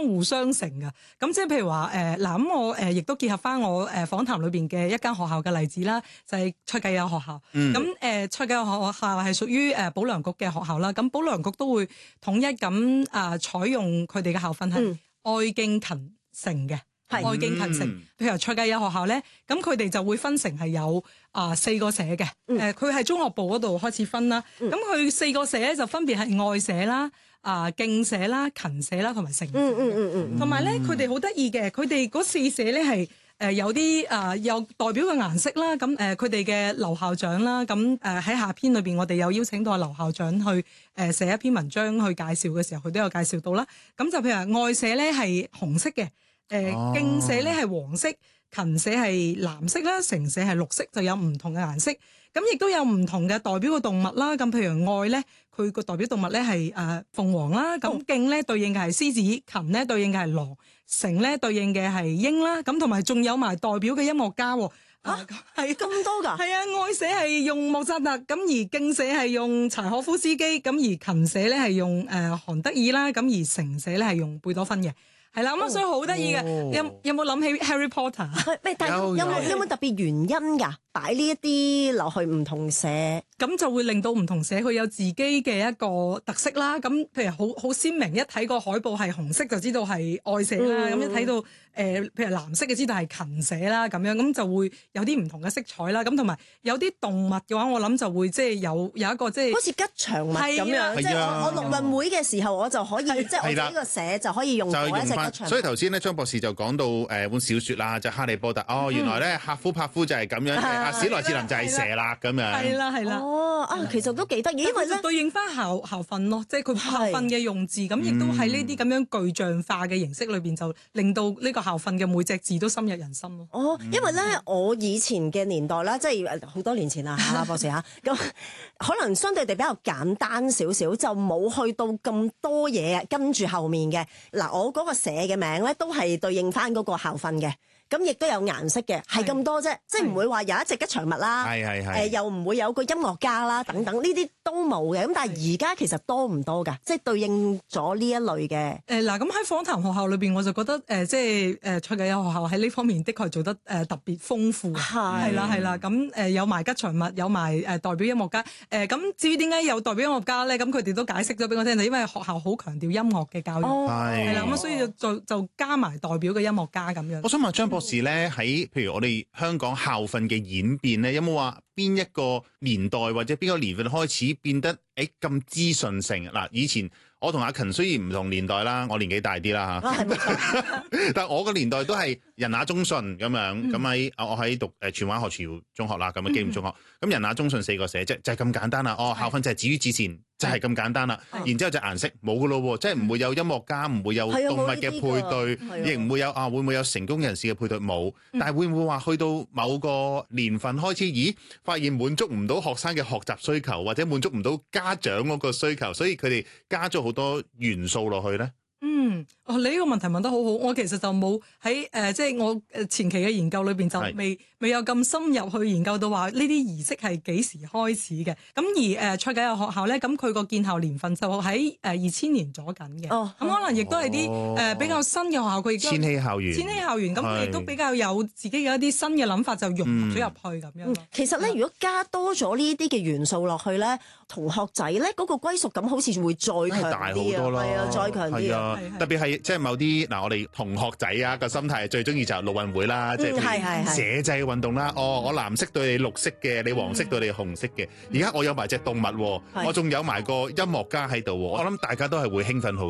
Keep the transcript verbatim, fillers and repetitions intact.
互相成㗎。咁即係譬如話誒嗱，咁、呃、我誒亦、呃、都結合翻我誒訪談裏邊嘅一間學校嘅例子啦，就係蔡繼有學校。咁誒、嗯，蔡繼有學校係屬於誒保良局嘅學校啦。咁保良局都會統一咁啊、呃、採用佢哋嘅校訓係愛敬勤誠嘅。愛敬勤誠，譬如蔡繼有學校咧，咁佢哋就會分成係有啊、呃、四個社嘅，誒佢係中學部嗰度開始分啦。咁佢、嗯、四個社咧就分別係愛社啦、啊、呃、敬社啦、勤社啦同埋誠社。嗯嗯嗯嗯。同埋咧，佢哋好得意嘅，佢哋嗰四社咧係誒有啲啊、呃、有代表嘅顏色啦。咁誒佢哋嘅劉校長啦，咁誒喺下篇裏邊我哋有邀請到阿劉校長去誒、呃、寫一篇文章去介紹嘅時候，佢都有介紹到啦。咁就譬如愛社咧係紅色嘅。誒敬社咧係黃色，勤社係藍色啦，誠社係綠色，就有唔同嘅顏色。咁亦都有唔同嘅代表嘅動物啦。咁譬如愛咧，佢個代表動物咧係誒鳳凰啦。咁敬咧對應嘅係獅子，勤咧對應嘅係狼，誠咧對應嘅係鷹啦。咁同埋仲有埋代表嘅音樂家喎。 嚇係咁多㗎？ 係啊，愛社係用莫扎特，咁而敬社係用柴可夫斯基，咁而勤社咧係用誒韓德爾啦，咁而誠社咧係用貝多芬嘅。係啦，咁所以好得意嘅。有有冇諗起 Harry Potter？ 咩？但係有冇有冇特別原因㗎？擺呢一啲落去唔同社， 咁就會令到唔同社佢有自己嘅一個特色啦。咁譬如好好鮮明，一睇個海報係紅色就知道係愛社啦。咁、嗯、一睇到誒、呃、譬如藍色嘅知道係勤社啦。咁樣咁就會有啲唔同嘅色彩啦。咁同埋有啲動物嘅話，我諗就會即係有有一個即係好似吉祥物咁樣。即係我我陸運會嘅時候，我就可以即係我呢個社就可以用嗰一隻吉祥物。 所以頭先咧，張博士就講到誒本小説啦，就係《哈利波特》。哦，原來咧赫夫帕夫就係咁樣嘅。史萊哲林就係蛇啦，咁樣。 係啦，係啦。 哦，啊，其實都幾得意，因為咧對應翻校校訓咯，即係佢校訓嘅用字，咁亦都喺呢啲咁樣具象化嘅形式裏邊，就令到呢個校訓嘅每隻字都深入人心咯。 哦，因為咧，我以前嘅年代啦，即係好多年前啦嚇，博士嚇，咁可能相對地比較簡單少少，就冇去到咁多嘢跟住後面嘅。嗱，我嗰個社嘅名咧，都係對應翻嗰個校訓嘅。咁亦都有顏色嘅，係咁多啫，即係唔會話有一隻吉祥物啦， 係係係， 誒又唔會有個音樂家啦等等，呢啲都冇嘅。咁但係而家其實多唔多㗎？即係對應咗呢一類嘅。 誒嗱，咁喺訪談學校裏邊，我就覺得誒，即係誒蔡繼有學校喺呢方面的確做得誒特別豐富，係啦係啦。咁誒有埋吉祥物，有埋誒代表音樂家。誒咁至於點解有代表音樂家咧？咁佢哋都解釋咗俾我聽，就因為學校好強調音樂嘅教育，係啦，咁所以就就加埋代表嘅音樂家咁樣。 我想問張博士咧，喺譬如我哋香港校訓嘅演變咧，有冇話邊一個年代或者邊個年份開始變得誒咁資訊性？嗱，以前我同阿勤雖然唔同年代啦，我年紀大啲啦嚇，啊、但係我個年代都係人雅中信咁樣，咁喺、嗯、我喺讀誒荃灣學潮中學啦，咁嘅紀念中學，咁、嗯、人雅中信四個社即就係、是、咁簡單啦。哦，校訓就係止於至善。就係咁簡單啦，然之後就顏色冇噶咯喎，即係唔會有音樂家，唔會有動物嘅配對，亦唔會有啊，會唔會有成功人士嘅配對？冇，但係會唔會話去到某個年份開始，咦，發現滿足唔到學生嘅學習需求，或者滿足唔到家長嗰個需求，所以佢哋加咗好多元素落去咧？ 嗯，哦，你呢個問題問得好好，我其實就冇喺誒，即係我誒前期嘅研究裏邊就未未有咁深入去研究到話呢啲儀式係幾時開始嘅。咁而誒蔡繼有學校咧，咁佢個建校年份就喺誒二千年左緊嘅。哦，咁可能亦都係啲誒比較新嘅學校，佢亦都千禧校園， 千禧校園咁佢亦都比較有自己嘅一啲新嘅諗法，就融合咗入去咁樣。 嗯，其實咧，如果加多咗呢啲嘅元素落去咧，同學仔咧嗰個歸屬感好似會再強啲啊，係啊，再強啲啊。 特別係即係某啲嗱，我哋同學仔啊個心態最中意就係陸運會啦，即係社際運動啦。哦，我藍色對你綠色嘅，你黃色對你紅色嘅。而家我有埋隻動物，我仲有埋個音樂家喺度，我諗大家都係會興奮好